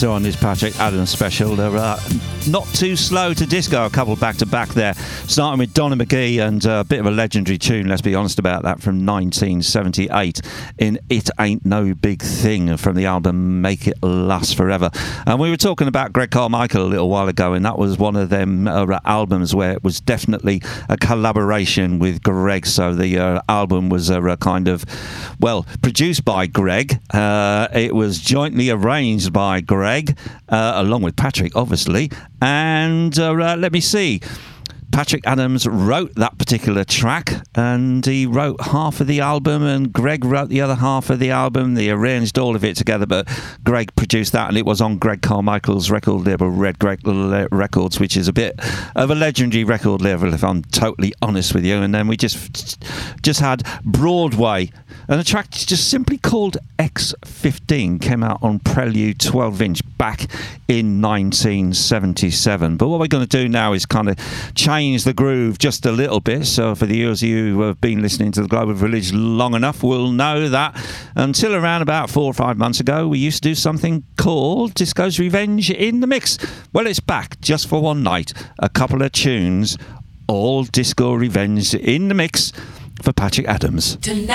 So on this Patrick Adams special, they're not too slow to disco, a couple back-to-back there, starting with Donna McGee and a bit of a legendary tune, let's be honest about that, from 1978 in It Ain't No Big Thing from the album Make It Last Forever. And we were talking about Greg Carmichael a little while ago, and that was one of them albums where it was definitely a collaboration with Greg. So the album was kind of, well, produced by Greg. It was jointly arranged by Greg, along with Patrick, obviously. And let me see. Patrick Adams wrote that particular track, and he wrote half of the album, and Greg wrote the other half of the album. They arranged all of it together, but Greg produced that, and it was on Greg Carmichael's record label, Red Greg Records, which is a bit of a legendary record label, if I'm totally honest with you. And then we just had Broadway, and the track just simply called X15 came out on Prelude 12-inch back in 1977. But what we're going to do now is kind of change the groove just a little bit. So for the years of you who have been listening to the Global Village long enough will know that until around about 4 or 5 months ago, we used to do something called Disco's Revenge in the Mix. Well, it's back just for one night. A couple of tunes, all Disco Revenge in the Mix for Patrick Adams. Tonight.